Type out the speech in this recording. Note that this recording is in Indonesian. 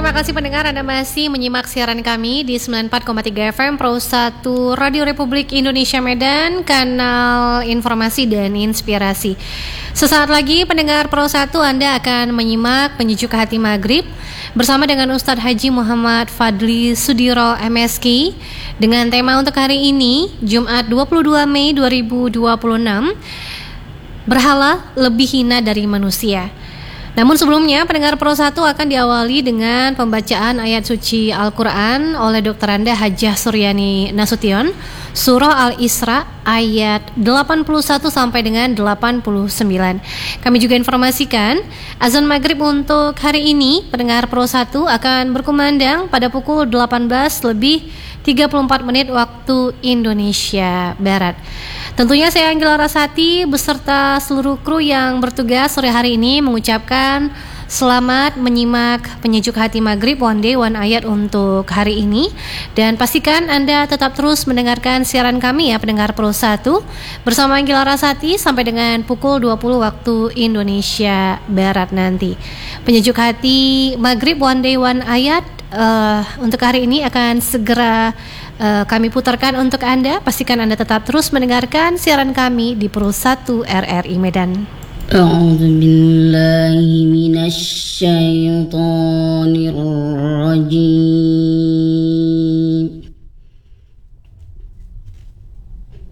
terima kasih pendengar, Anda masih menyimak siaran kami di 94,3 FM Pro 1 Radio Republik Indonesia Medan, kanal informasi dan inspirasi. Sesaat lagi pendengar Pro 1, Anda akan menyimak Penyejuk Hati Maghrib bersama dengan Ustadz Haji Muhammad Fadli Sudiro MSK dengan tema untuk hari ini, Jumat 22 Mei 2026, berhala lebih hina dari manusia. Namun sebelumnya, pendengar Pro 1 akan diawali dengan pembacaan ayat suci Al-Quran oleh Dr. Anda Hajah Suryani Nasution, Surah Al-Isra ayat 81 sampai dengan 89. Kami juga informasikan azan maghrib untuk hari ini, pendengar Pro 1 akan berkumandang pada pukul 18:34 waktu Indonesia Barat. Tentunya saya Anggela Rasati beserta seluruh kru yang bertugas sore hari ini mengucapkan selamat menyimak Penyejuk Hati Maghrib One Day One Ayat untuk hari ini. Dan pastikan Anda tetap terus mendengarkan siaran kami ya pendengar Pro 1 bersama Anggela Rasati sampai dengan pukul 20 waktu Indonesia Barat nanti. Penyejuk Hati Maghrib One Day One Ayat untuk hari ini akan segera kami putarkan untuk Anda. Pastikan Anda tetap terus mendengarkan siaran kami di Pro 1 RRI Medan. A'udzu billahi minasy syaithanir rajim.